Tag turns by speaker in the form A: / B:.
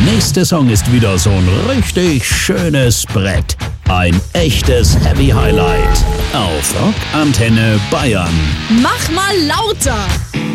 A: nächste Song ist wieder so ein richtig schönes Brett. Ein echtes Heavy Highlight auf Rock Antenne Bayern.
B: Mach mal lauter!